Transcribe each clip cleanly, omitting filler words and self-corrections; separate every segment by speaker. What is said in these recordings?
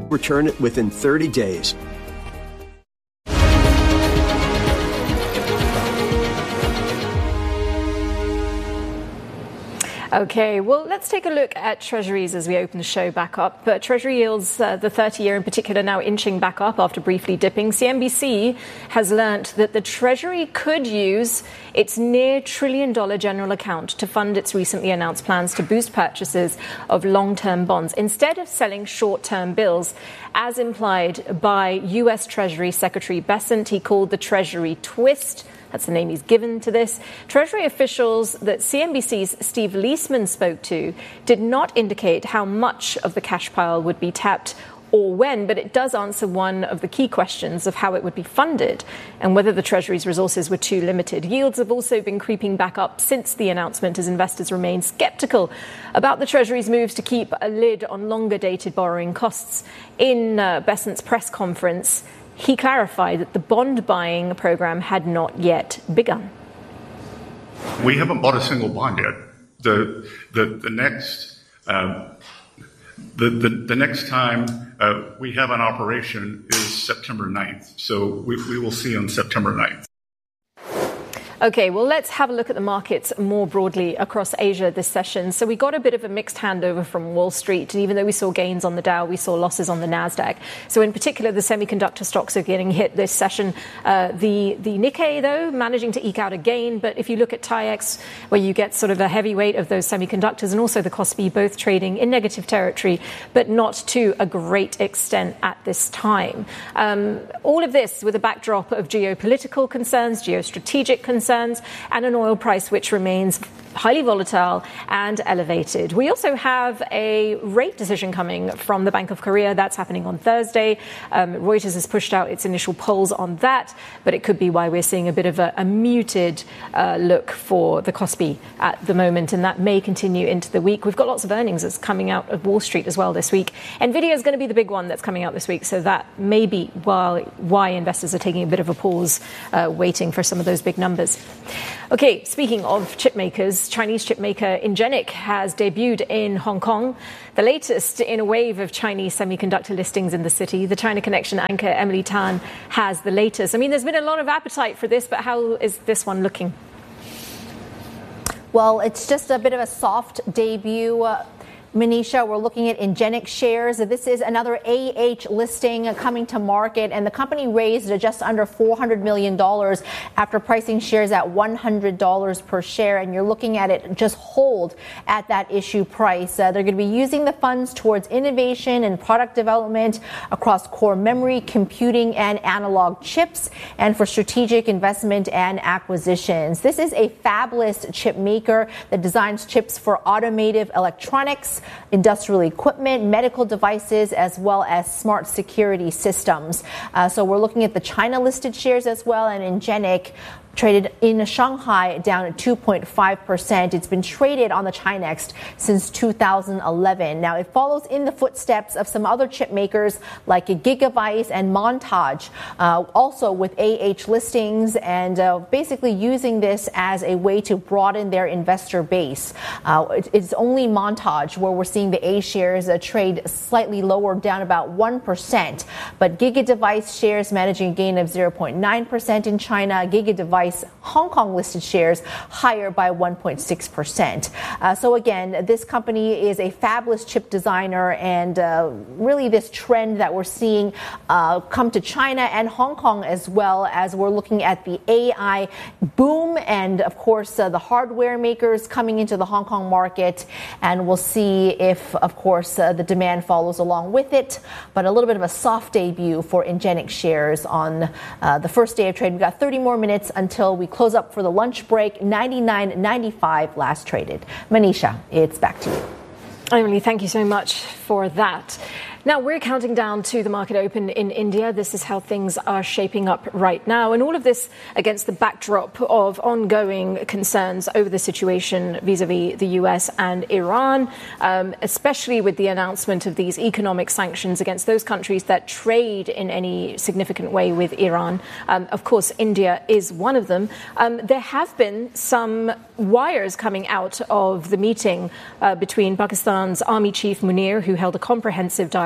Speaker 1: Return it within 30 days.
Speaker 2: Okay, well, let's take a look at Treasuries as we open the show back up. Treasury yields, the 30-year in particular, now inching back up after briefly dipping. CNBC has learnt that the Treasury could use its near $1 trillion general account to fund its recently announced plans to boost purchases of long-term bonds instead of selling short-term bills, as implied by U.S. Treasury Secretary Bessent. He called the Treasury twist. That's the name he's given to this. Treasury officials that CNBC's Steve Leisman spoke to did not indicate how much of the cash pile would be tapped or when, but it does answer one of the key questions of how it would be funded and whether the Treasury's resources were too limited. Yields have also been creeping back up since the announcement as investors remain skeptical about the Treasury's moves to keep a lid on longer-dated borrowing costs. In Bessent's press conference, he clarified that the bond buying program had not yet begun.
Speaker 3: We haven't bought a single bond yet. The next time we have an operation is September 9th. So we will see on September 9th.
Speaker 2: Okay, well, let's have a look at the markets more broadly across Asia this session. So we got a bit of a mixed handover from Wall Street. And even though we saw gains on the Dow, we saw losses on the Nasdaq. So in particular, the semiconductor stocks are getting hit this session. The Nikkei, though, managing to eke out a gain. But if you look at TAIEX, where you get sort of a heavyweight of those semiconductors and also the KOSPI, both trading in negative territory, but not to a great extent at this time. All of this with a backdrop of geopolitical concerns, geostrategic concerns, and an oil price which remains highly volatile and elevated. We also have a rate decision coming from the Bank of Korea. That's happening on Thursday. Reuters has pushed out its initial polls on that, but it could be why we're seeing a bit of a muted look for the KOSPI at the moment, and that may continue into the week. We've got lots of earnings that's coming out of Wall Street as well this week. NVIDIA is going to be the big one that's coming out this week, so that may be why investors are taking a bit of a pause, waiting for some of those big numbers. Okay, speaking of chip makers, Chinese chip maker Ingenic has debuted in Hong Kong, the latest in a wave of Chinese semiconductor listings in the city. The China Connection anchor Emily Tan has the latest. I mean, there's been a lot of appetite for this, but how is this one looking?
Speaker 4: Well, it's just a bit of a soft debut. Manisha, we're looking at Ingenic shares. This is another listing coming to market, and the company raised just under $400 million after pricing shares at $100 per share, and you're looking at it just hold at that issue price. They're going to be using the funds towards innovation and product development across core memory, computing, and analog chips, and for strategic investment and acquisitions. This is a fabless chip maker that designs chips for automotive electronics, industrial equipment, medical devices, as well as smart security systems. So we're looking at the China listed shares as well, and Ingenic traded in Shanghai down at 2.5%. It's been traded on the Chinext since 2011. Now, it follows in the footsteps of some other chip makers like Gigabyte and Montage, also with listings, and basically using this as a way to broaden their investor base. It's only Montage where we're seeing the A shares trade slightly lower, down about 1%. But Gigadevice shares managing a gain of 0.9% in China. Gigadevice Hong Kong listed shares higher by 1.6%. So again, this company is a fabless chip designer, and really this trend that we're seeing come to China and Hong Kong, as well as we're looking at the AI boom and, of course, the hardware makers coming into the Hong Kong market. And we'll see if, of course, the demand follows along with it. But a little bit of a soft debut for Ingenic shares on the first day of trade. We've got 30 more minutes until we close up for the lunch break. 99.95 last traded. Manisha, it's back to you.
Speaker 2: Emily, thank you so much for that. Now, we're counting down to the market open in India. This is how things are shaping up right now. And all of this against the backdrop of ongoing concerns over the situation vis-a-vis the US and Iran, especially with the announcement of these economic sanctions against those countries that trade in any significant way with Iran. Of course, India is one of them. There have been some wires coming out of the meeting between Pakistan's Army Chief Munir, who held a comprehensive dialogue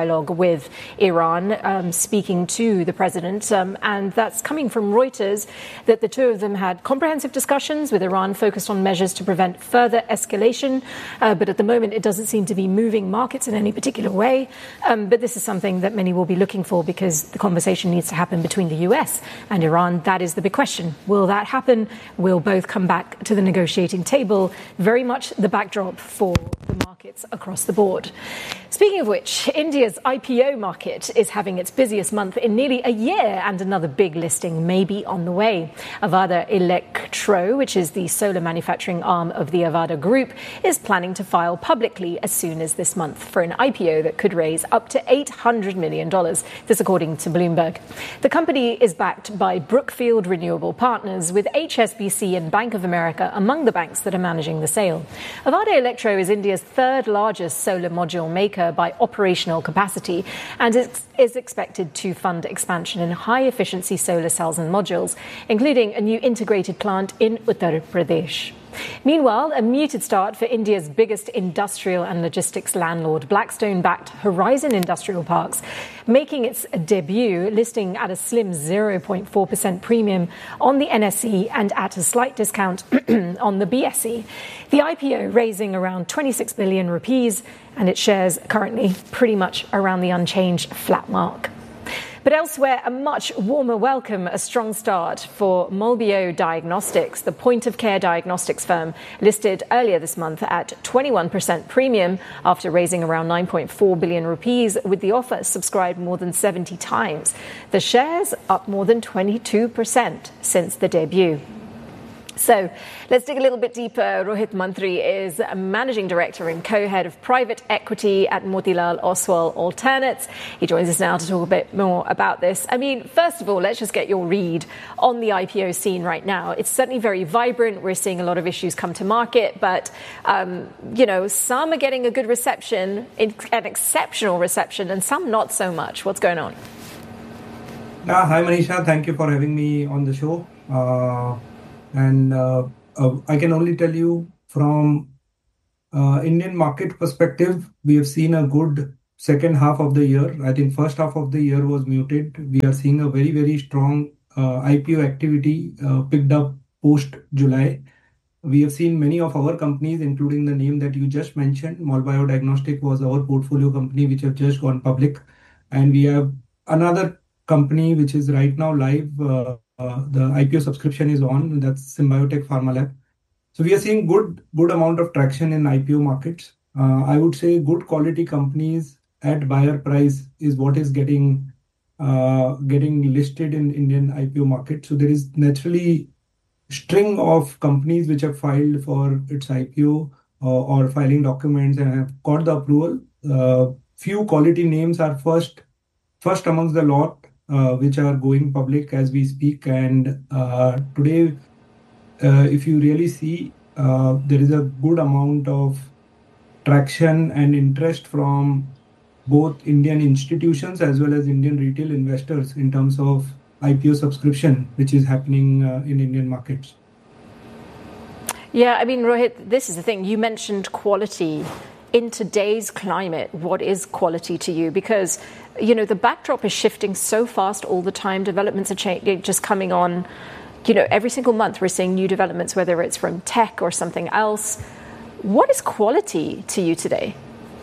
Speaker 2: dialogue with Iran, speaking to the president. And that's coming from Reuters, that the two of them had comprehensive discussions with Iran focused on measures to prevent further escalation. But at the moment, it doesn't seem to be moving markets in any particular way. But this is something that many will be looking for because the conversation needs to happen between the US and Iran. That is the big question. Will that happen? Will both come back to the negotiating table? Very much the backdrop for the markets across the board. Speaking of which, India's IPO market is having its busiest month in nearly a year, and another big listing may be on the way. Avada Electro, which is the solar manufacturing arm of the Avada Group, is planning to file publicly as soon as this month for an IPO that could raise up to $800 million. This according to Bloomberg. The company is backed by Brookfield Renewable Partners, with HSBC and Bank of America among the banks that are managing the sale. Avada Electro is India's third largest solar module maker by operational capacity and is expected to fund expansion in high-efficiency solar cells and modules, including a new integrated plant in Uttar Pradesh. Meanwhile, a muted start for India's biggest industrial and logistics landlord, Blackstone-backed Horizon Industrial Parks, making its debut, listing at a slim 0.4% premium on the NSE and at a slight discount on the BSE. The IPO raising around 26 billion rupees, and its shares currently pretty much around the unchanged flat mark. But elsewhere, a much warmer welcome, a strong start for Molbio Diagnostics, the point-of-care diagnostics firm listed earlier this month at 21% premium after raising around 9.4 billion rupees, with the offer subscribed more than 70 times. The shares up more than 22% since the debut. So let's dig a little bit deeper. Rohit Mantri is a managing director and co-head of private equity at Motilal Oswal Alternates. He joins us now to talk a bit more about this. I mean, first of all, let's just get your read on the IPO scene right now. It's certainly very vibrant. We're seeing a lot of issues come to market, but, some are getting a good reception, an exceptional reception, and some not so much. What's going on?
Speaker 5: Hi, Manisha. Thank you for having me on the show. And I can only tell you from Indian market perspective, we have seen a good second half of the year. I think first half of the year was muted. We are seeing a very, very strong IPO activity picked up post-July. We have seen many of our companies, including the name that you just mentioned, Molbio Diagnostic was our portfolio company, which have just gone public. And we have another company which is right now live. The IPO subscription is on, that's Symbiotic Pharma Lab. So we are seeing good amount of traction in IPO markets. I would say good quality companies at buyer price is what is getting listed in Indian IPO market. So there is naturally string of companies which have filed for its IPO or filing documents and have got the approval. Few quality names are first amongst the lot, which are going public as we speak. And today, if you really see, there is a good amount of traction and interest from both Indian institutions as well as Indian retail investors in terms of IPO subscription, which is happening in Indian markets.
Speaker 2: Yeah, I mean, Rohit, this is the thing. You mentioned quality. In today's climate, what is quality to you? Because, the backdrop is shifting so fast all the time. Developments are just coming on. Every single month we're seeing new developments, whether it's from tech or something else. What is quality to you today?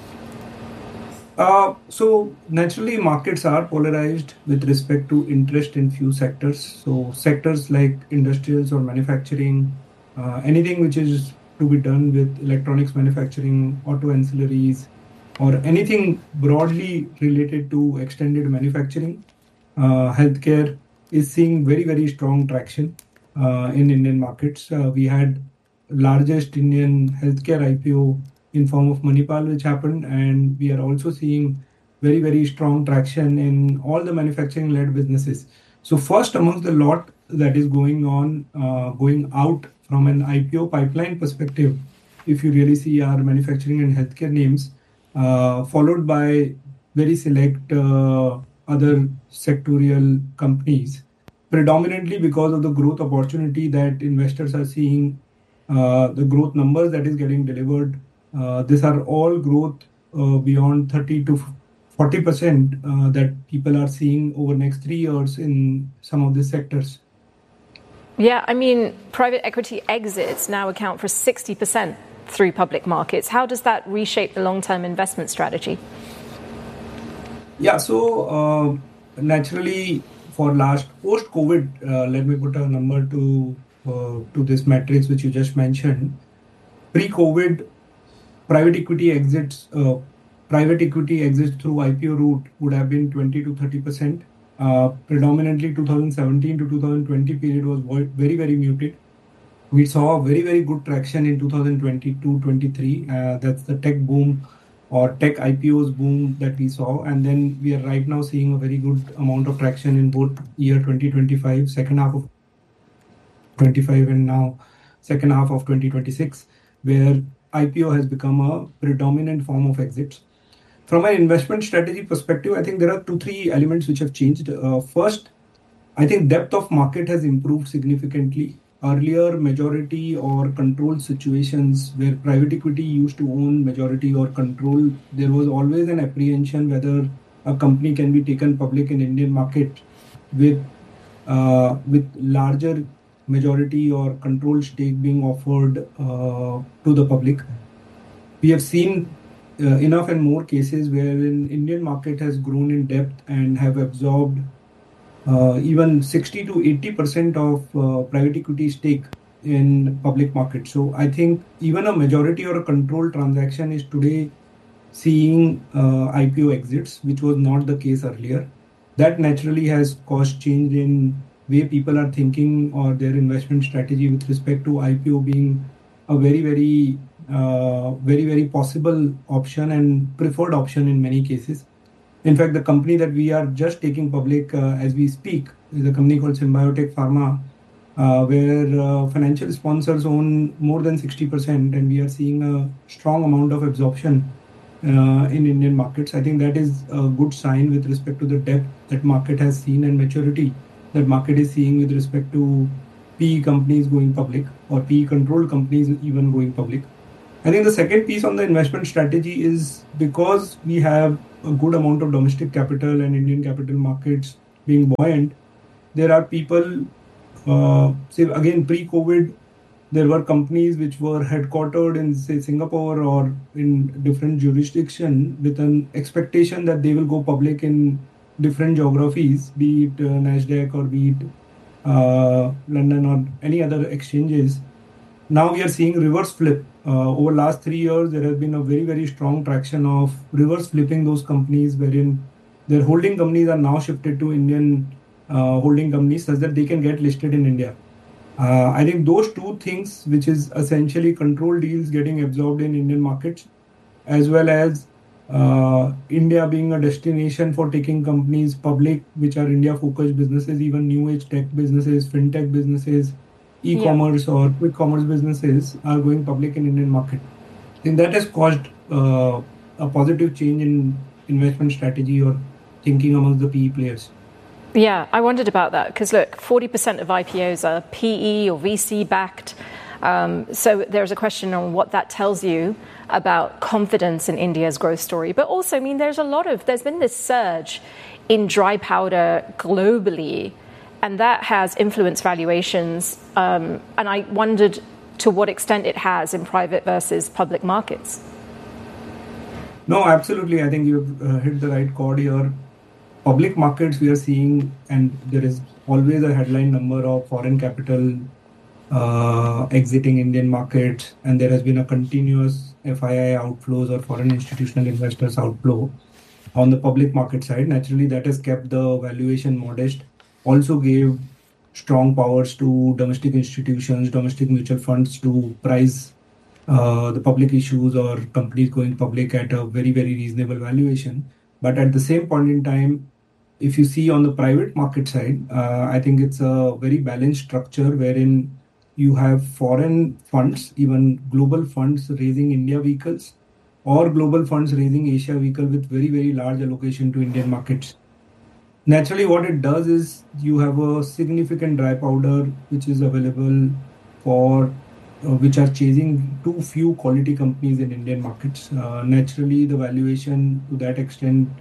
Speaker 5: So naturally, markets are polarized with respect to interest in few sectors. So sectors like industrials or manufacturing, anything which is to be done with electronics manufacturing, auto ancillaries, or anything broadly related to extended manufacturing. Healthcare is seeing very, very strong traction in Indian markets. We had largest Indian healthcare IPO in form of Manipal, which happened, and we are also seeing very, very strong traction in all the manufacturing-led businesses. So first amongst the lot that is going out from an IPO pipeline perspective, if you really see our manufacturing and healthcare names, followed by very select other sectorial companies, predominantly because of the growth opportunity that investors are seeing, the growth numbers that is getting delivered. These are all growth beyond 30 to 40% that people are seeing over the next 3 years in some of these sectors.
Speaker 2: Yeah, I mean, private equity exits now account for 60% through public markets. How does that reshape the long-term investment strategy?
Speaker 5: Yeah, so naturally, for last post-COVID, let me put a number to this matrix which you just mentioned. Pre-COVID, private equity exits through IPO route would have been 20 to 30%. Predominantly 2017 to 2020 period was very, very muted. We saw very, very good traction in 2022-23. That's the tech boom or tech IPOs boom that we saw. And then we are right now seeing a very good amount of traction in both year 2025, second half of 25, and now second half of 2026, where IPO has become a predominant form of exits. From an investment strategy perspective, I think there are 2-3 elements which have changed. First, I think depth of market has improved significantly. Earlier, majority or control situations where private equity used to own majority or control, there was always an apprehension whether a company can be taken public in Indian market with larger majority or control stake being offered to the public. We have seen enough and more cases wherein Indian market has grown in depth and have absorbed even 60 to 80% of private equity stake in public market. So I think even a majority or a control transaction is today seeing IPO exits, which was not the case earlier. That naturally has caused change in way people are thinking or their investment strategy with respect to IPO being a very, very possible option and preferred option in many cases. In fact, the company that we are just taking public as we speak is a company called Symbiotic Pharma, where financial sponsors own more than 60%, and we are seeing a strong amount of absorption in Indian markets. I think that is a good sign with respect to the depth that market has seen and maturity that market is seeing with respect to PE companies going public or PE controlled companies even going public. I think the second piece on the investment strategy is because we have a good amount of domestic capital and Indian capital markets being buoyant, there are people, say again pre-COVID, there were companies which were headquartered in say Singapore or in different jurisdiction with an expectation that they will go public in different geographies, be it NASDAQ or be it London or any other exchanges. Now we are seeing reverse flip. Over last 3 years, there has been a very, very strong traction of reverse flipping those companies wherein their holding companies are now shifted to Indian holding companies such that they can get listed in India. I think those two things, which is essentially control deals getting absorbed in Indian markets, as well as India being a destination for taking companies public, which are India-focused businesses, even new age tech businesses, fintech businesses, e-commerce or quick commerce businesses are going public in Indian market. I think that has caused a positive change in investment strategy or thinking amongst the PE players.
Speaker 2: Yeah, I wondered about that because look, 40% of IPOs are PE or VC backed. So there's a question on what that tells you about confidence in India's growth story. But also, I mean, there's been this surge in dry powder globally, and that has influenced valuations. And I wondered to what extent it has in private versus public markets.
Speaker 5: No, absolutely. I think you've hit the right chord here. Public markets we are seeing, and there is always a headline number of foreign capital exiting Indian markets, and there has been a continuous FII outflows or foreign institutional investors outflow on the public market side. Naturally, that has kept the valuation modest. Also gave strong powers to domestic institutions, domestic mutual funds to price the public issues or companies going public at a very, very reasonable valuation. But at the same point in time, if you see on the private market side, I think it's a very balanced structure wherein you have foreign funds, even global funds raising India vehicles or global funds raising Asia vehicle with very, very large allocation to Indian markets. Naturally, what it does is you have a significant dry powder which is available for which are chasing too few quality companies in Indian markets. Naturally, the valuation to that extent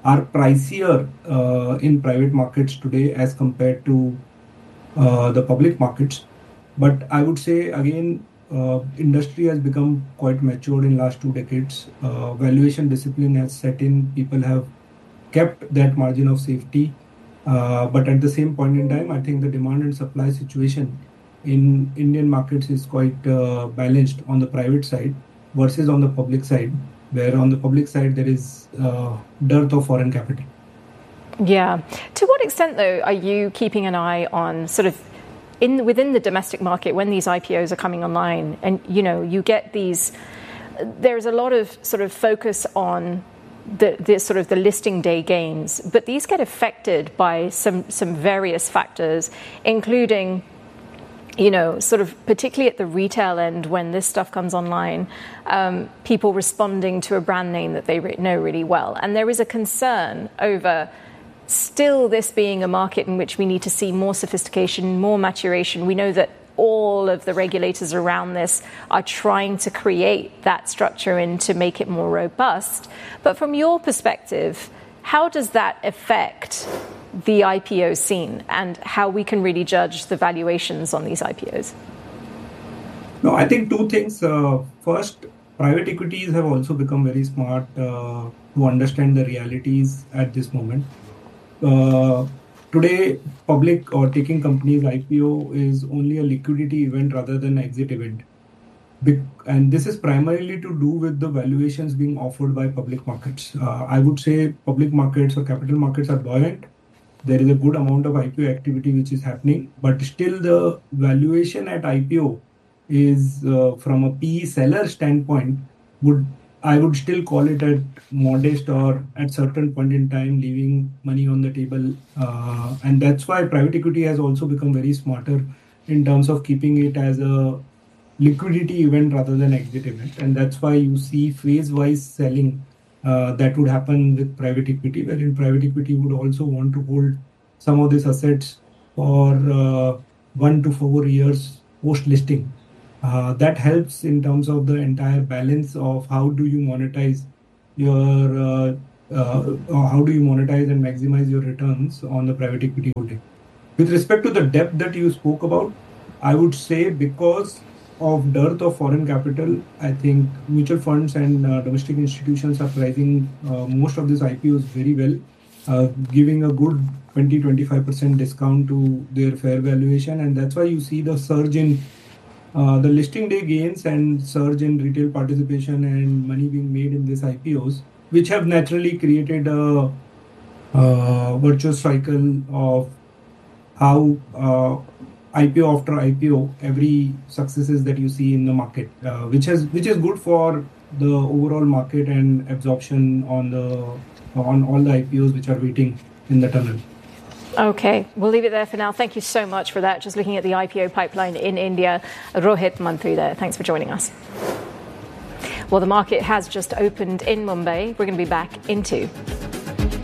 Speaker 5: are pricier in private markets today as compared to the public markets. But I would say again, industry has become quite matured in last 2 decades. Valuation discipline has set in. People have kept that margin of safety. But at the same point in time, I think the demand and supply situation in Indian markets is quite balanced on the private side versus on the public side, where on the public side there is dearth of foreign capital.
Speaker 2: Yeah. To what extent, though, are you keeping an eye on sort of within the domestic market when these IPOs are coming online, and you get these? There's a lot of sort of focus on the sort of the listing day gains, but these get affected by some various factors, including sort of particularly at the retail end when this stuff comes online, people responding to a brand name that they know really well. And there is a concern over still this being a market in which we need to see more sophistication, more maturation. We know that all of the regulators around this are trying to create that structure and to make it more robust. But from your perspective, how does that affect the IPO scene and how we can really judge the valuations on these IPOs?
Speaker 5: No, I think 2 things. First, private equities have also become very smart to understand the realities at this moment. Today, public or taking companies IPO is only a liquidity event rather than exit event. And this is primarily to do with the valuations being offered by public markets. I would say public markets or capital markets are buoyant. There is a good amount of IPO activity which is happening, but still the valuation at IPO is from a PE seller standpoint, I would still call it at modest or at certain point in time leaving money on the table. And that's why private equity has also become very smarter in terms of keeping it as a liquidity event rather than exit event. And that's why you see phase-wise selling that would happen with private equity, wherein private equity would also want to hold some of these assets for 1 to 4 years post-listing. That helps in terms of the entire balance of how do you monetize and maximize your returns on the private equity holding. With respect to the depth that you spoke about, I would say because of dearth of foreign capital, I think mutual funds and domestic institutions are pricing most of these IPOs very well, giving a good 20-25% discount to their fair valuation. And that's why you see the surge in the listing day gains and surge in retail participation and money being made in these IPOs, which have naturally created a virtuous cycle of how IPO after IPO, every successes that you see in the market, which is good for the overall market and absorption on all the IPOs which are waiting in the tunnel.
Speaker 2: Okay, we'll leave it there for now. Thank you so much for that. Just looking at the IPO pipeline in India, Rohit Mantri there. Thanks for joining us. Well, the market has just opened in Mumbai. We're going to be back in 2.